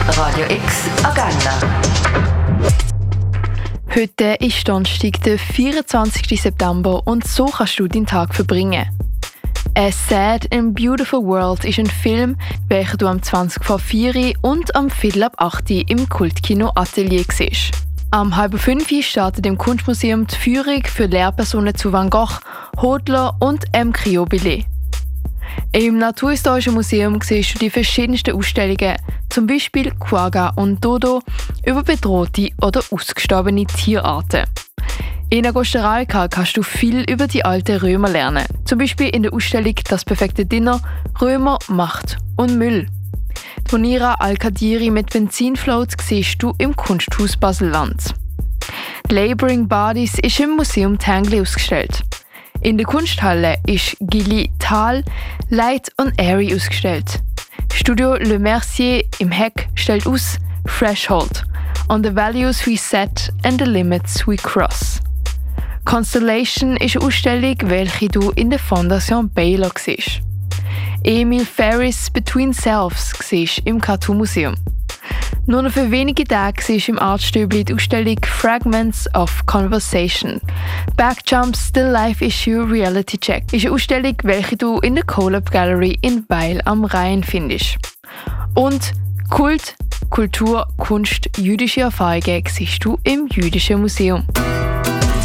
Radio X Agenda. Heute ist Donnerstag, der 24. September und so kannst du deinen Tag verbringen. «A Sad and Beautiful World» ist ein Film, welchen du am 20 vor 4 und am Viertel ab 8 im Kultkino Atelier siehst. Am 4:30 startet im Kunstmuseum die Führung für Lehrpersonen zu Van Gogh, Hodler und M. Criobillé. Im Naturhistorischen Museum siehst du die verschiedensten Ausstellungen, zum Beispiel Quagga und Dodo, über bedrohte oder ausgestorbene Tierarten. In Costa Rica kannst du viel über die alten Römer lernen, zum Beispiel in der Ausstellung «Das perfekte Dinner – Römer, Macht und Müll». Die Monira Al-Qadiri mit Benzinfloat siehst du im Kunsthaus Basel-Land. Die Laboring Bodies ist im Museum Tangley ausgestellt. In der Kunsthalle ist Gilly Tal, Light und Airy ausgestellt. Studio Le Mercier im Heck stellt aus Threshold on the Values we set and the Limits we cross. Constellation ist eine Ausstellung, welche du in der Fondation Baylor siehst. Emil Ferris Between Selves siehst im Cartoon Museum. Nur noch für wenige Tage siehst du im Artstübli die Ausstellung Fragments of Conversation. Backjumps The Life Issue Reality Check ist eine Ausstellung, welche du in der Collab Gallery in Weil am Rhein findest. Und Kult, Kultur, Kunst, jüdische Erfahrungen siehst du im Jüdischen Museum.